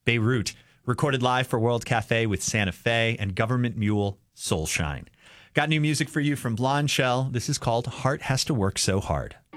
Beirut, recorded live for World Cafe with Santa Fe and Government Mule, Soulshine. Got new music for you from Blonde Shell. This is called Heart Has to Work So Hard.